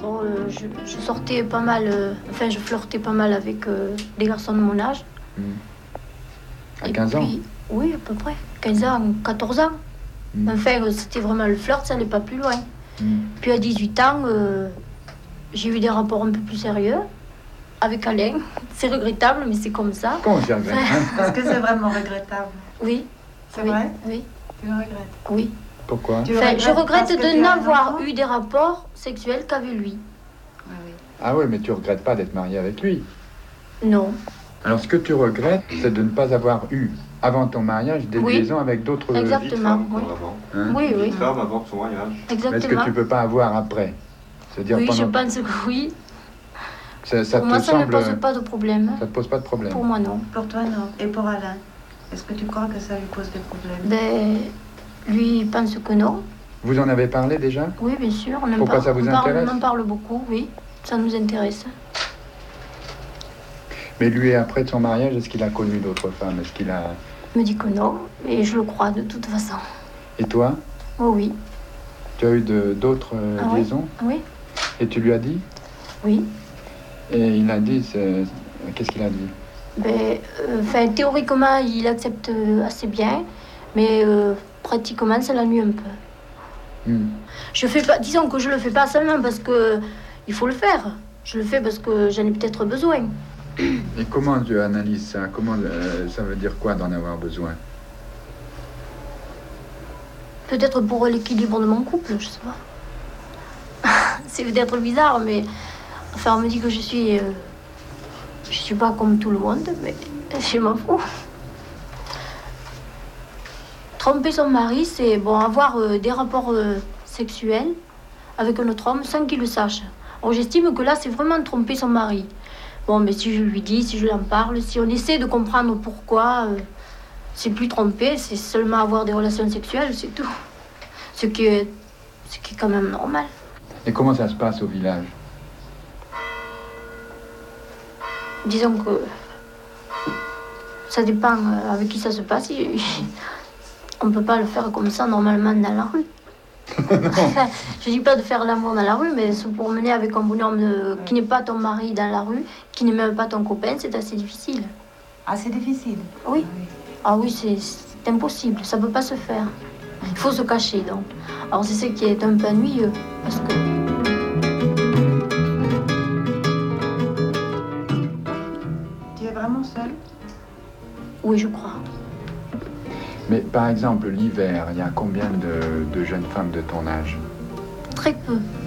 bon, je sortais pas mal, je flirtais pas mal avec des garçons de mon âge. À Et 15 ans? puis, oui, à peu près. 15 ans, 14 ans. Enfin, c'était vraiment le flirt, ça n'allait pas plus loin. Puis à 18 ans, j'ai eu des rapports un peu plus sérieux avec Alain. C'est regrettable, mais c'est comme ça. Comment c'est regrettable? Est-ce que c'est vraiment regrettable? Oui. C'est Oui, vrai? oui, Tu le regrettes? oui. Pourquoi? Tu le Enfin, je regrettes parce regrette que tu de as un n'avoir enfant? eu des rapports sexuels qu'avec lui. Oui, oui. Ah oui, mais tu regrettes pas d'être mariée avec lui. Non. Alors ce que tu regrettes, c'est de ne pas avoir eu, avant ton mariage, des Oui. liaisons avec d'autres... Exactement. Vie de femme, Oui. avant. Hein? Oui, Vie oui. de femme avant son mariage. Mais est-ce que Exactement. tu peux pas avoir après? C'est-à-dire Oui, je pendant... pense que oui. Ça Pour te moi, ça ne semble... pose pas de problème. Ça te pose pas de problème? Pour moi, non. Pour toi, non. Et pour Alain? Est-ce que tu crois que ça lui pose des problèmes? Ben, lui, il pense que non. Vous en avez parlé déjà? Oui, bien sûr. On en Pourquoi parle, ça vous intéresse? On en parle beaucoup, oui. Ça nous intéresse. Mais lui, après son mariage, est-ce qu'il a connu d'autres femmes? Est-ce qu'il a... Il me dit que non, et je le crois de toute façon. Et toi? Oh oui. Tu as eu d'autres Ah oui? liaisons? Oui, Et tu lui as dit? oui. Et il a dit... Qu'est-ce qu'il a dit? Ben, théoriquement, il accepte assez bien, mais pratiquement, ça l'ennuie un peu. Je fais pas, disons que je le fais pas seulement parce que il faut le faire. Je le fais parce que j'en ai peut-être besoin. Et comment tu analyses ça? Comment ça veut dire quoi d'en avoir besoin? Peut-être pour l'équilibre de mon couple, je sais pas. C'est peut-être bizarre, mais enfin, on me dit que je suis pas comme tout le monde, mais je m'en fous. Tromper son mari, c'est bon, avoir des rapports sexuels avec un autre homme sans qu'il le sache. Alors j'estime que là, c'est vraiment tromper son mari. Bon, mais si je lui dis, si je lui en parle, si on essaie de comprendre pourquoi, c'est plus tromper, c'est seulement avoir des relations sexuelles, c'est tout. Ce qui est quand même normal. Et comment ça se passe au village? Disons que ça dépend avec qui ça se passe. On ne peut pas le faire comme ça normalement dans la rue. Enfin, je dis pas de faire l'amour dans la rue, mais se promener avec un bonhomme qui n'est pas ton mari dans la rue, qui n'est même pas ton copain, c'est assez difficile. Ah, c'est difficile? Oui. Ah oui, c'est impossible, ça peut pas se faire. Il faut se cacher donc. Alors c'est ce qui est un peu ennuyeux, parce que... Tu es vraiment seule? Oui, je crois. Mais par exemple, l'hiver, il y a combien de jeunes femmes de ton âge? Très peu.